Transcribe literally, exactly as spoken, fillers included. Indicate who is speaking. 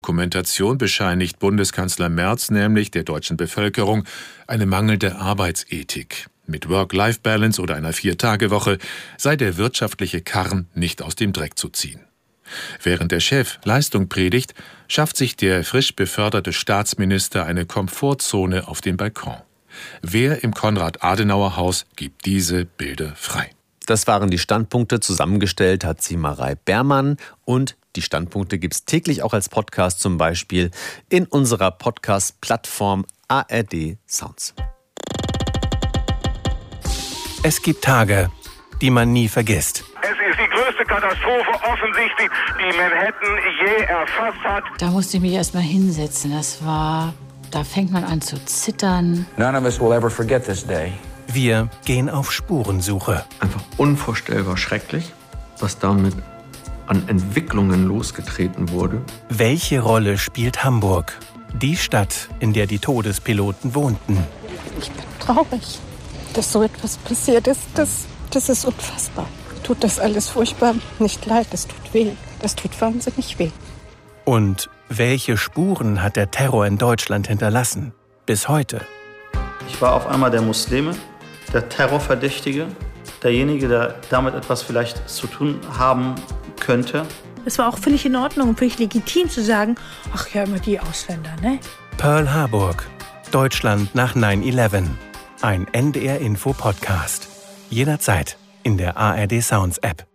Speaker 1: Dokumentation bescheinigt Bundeskanzler Merz nämlich der deutschen Bevölkerung eine mangelnde Arbeitsethik. Mit Work-Life-Balance oder einer Vier-Tage-Woche sei der wirtschaftliche Karren nicht aus dem Dreck zu ziehen. Während der Chef Leistung predigt, schafft sich der frisch beförderte Staatsminister eine Komfortzone auf dem Balkon. Wer im Konrad-Adenauer-Haus gibt diese Bilder frei?
Speaker 2: Das waren die Standpunkte. Zusammengestellt hat sie Marei Bermann. Und die Standpunkte gibt es täglich auch als Podcast, zum Beispiel in unserer Podcast-Plattform A R D Sounds.
Speaker 3: Es gibt Tage, die man nie vergisst.
Speaker 4: Es ist die größte Katastrophe offensichtlich, die Manhattan je erfasst hat.
Speaker 5: Da musste ich mich erst mal hinsetzen. Das war, da fängt man an zu zittern.
Speaker 6: None of us will ever forget this day.
Speaker 3: Wir gehen auf Spurensuche.
Speaker 7: Einfach unvorstellbar schrecklich, was damit an Entwicklungen losgetreten wurde.
Speaker 3: Welche Rolle spielt Hamburg? Die Stadt, in der die Todespiloten wohnten.
Speaker 8: Ich bin traurig, dass so etwas passiert ist. Das, das ist unfassbar. Tut das alles furchtbar nicht leid. Das tut weh. Das tut wahnsinnig weh.
Speaker 3: Und welche Spuren hat der Terror in Deutschland hinterlassen? Bis heute.
Speaker 9: Ich war auf einmal der Muslime, der Terrorverdächtige, derjenige, der damit etwas vielleicht zu tun haben könnte.
Speaker 10: Es war auch völlig in Ordnung und völlig legitim zu sagen, ach ja, immer die Ausländer, ne?
Speaker 3: Pearl Harburg, Deutschland nach neun elf. Ein N D R-Info-Podcast. Jederzeit in der A R D Sounds App.